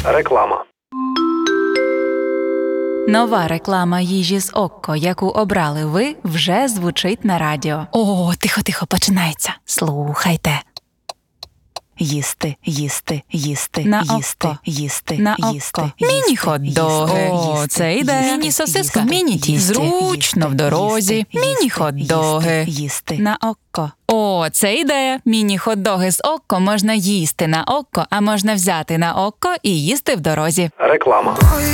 Реклама. Нова реклама їжі з Окко, яку обрали ви, вже звучить на радіо. О, тихо, починається. Слухайте. Їсти, їсти, їсти, на їсти, Окко. їсти, На їсти, Окко. їсти, Міні-хот-доги. їсти, О, це ідея. їсти, Міні-сосиска. їсти, Міні-тісті. Зручно в дорозі. їсти, Міні-хот-доги. їсти. На Окко. О, це ідея. Міні-хот-доги з Окко можна їсти на Окко, а можна взяти на Окко і їсти в дорозі. Реклама.